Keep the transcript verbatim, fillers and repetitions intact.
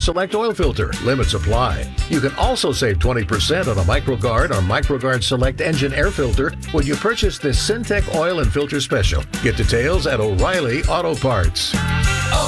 Select oil filter. Limits apply. You can also save twenty percent on a MicroGuard or MicroGuard Select engine air filter when you purchase this Syntec Oil and Filter Special. Get details at O'Reilly Auto Parts.